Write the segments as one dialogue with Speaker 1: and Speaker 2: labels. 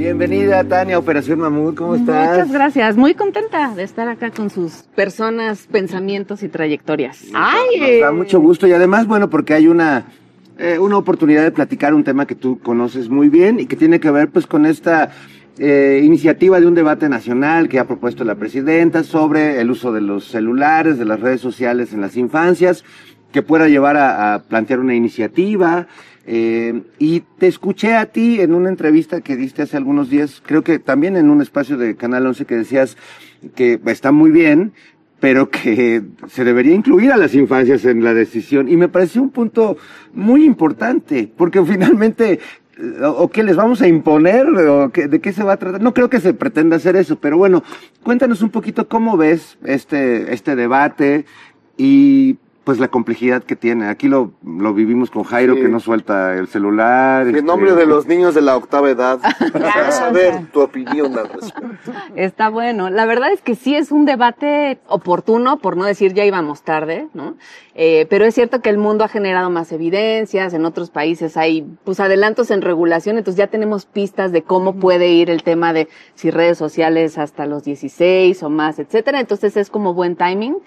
Speaker 1: Bienvenida, Tania, Operación Mamut, ¿cómo estás?
Speaker 2: Muchas gracias, muy contenta de estar acá con sus personas, pensamientos y trayectorias.
Speaker 1: Nos da mucho gusto y además, bueno, porque hay una oportunidad de platicar un tema que tú conoces muy bien y que tiene que ver pues con esta iniciativa de un debate nacional que ha propuesto la presidenta sobre el uso de los celulares, de las redes sociales en las infancias, que pueda llevar a plantear una iniciativa. Y te escuché a ti en una entrevista que diste hace algunos días, creo que también en un espacio de Canal 11, que decías que está muy bien, pero que se debería incluir a las infancias en la decisión. Y me pareció un punto muy importante, porque finalmente, ¿o qué les vamos a imponer? ¿O de qué se va a tratar? No creo que se pretenda hacer eso, pero bueno, cuéntanos un poquito cómo ves este debate y pues la complejidad que tiene. Aquí lo vivimos con Jairo, sí, que no suelta el celular.
Speaker 3: En nombre de los niños de la octava edad, para saber tu opinión al respecto.
Speaker 2: Está bueno. La verdad es que sí es un debate oportuno, por no decir ya íbamos tarde, ¿no? Pero es cierto que el mundo ha generado más evidencias, en otros países hay pues adelantos en regulación, entonces ya tenemos pistas de cómo puede ir el tema de si redes sociales hasta los 16 o más, etcétera. Entonces es como buen timing.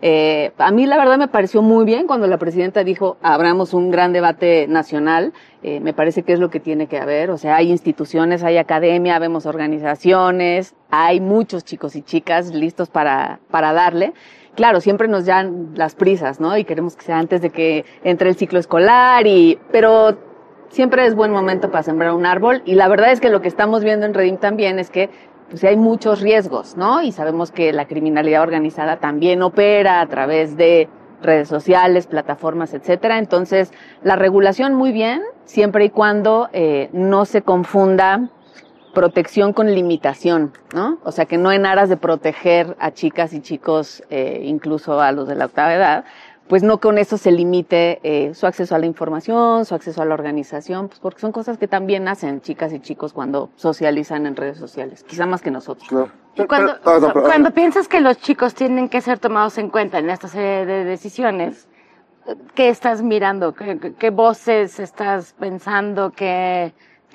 Speaker 2: A mí la verdad me pareció muy bien cuando la presidenta dijo abramos un gran debate nacional. Me parece que es lo que tiene que haber, o sea, hay instituciones, hay academia, vemos organizaciones, hay muchos chicos y chicas listos para darle. Claro, siempre nos dan las prisas, ¿no? Y queremos que sea antes de que entre el ciclo escolar pero siempre es buen momento para sembrar un árbol. Y la verdad es que lo que estamos viendo en Redim también es que pues hay muchos riesgos, ¿no? Y sabemos que la criminalidad organizada también opera a través de redes sociales, plataformas, etcétera. Entonces, la regulación muy bien, siempre y cuando no se confunda protección con limitación, ¿no? O sea, que no en aras de proteger a chicas y chicos, incluso a los de la octava edad, pues no con eso se limite su acceso a la información, su acceso a la organización, pues porque son cosas que también hacen chicas y chicos cuando socializan en redes sociales, quizá más que nosotros.
Speaker 3: No.
Speaker 4: Y cuando piensas que los chicos tienen que ser tomados en cuenta en esta serie de decisiones, ¿qué estás mirando? ¿Qué voces estás pensando? ¿Qué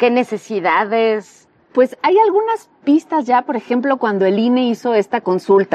Speaker 4: necesidades?
Speaker 2: Pues hay algunas pistas ya, por ejemplo, cuando el INE hizo esta consulta,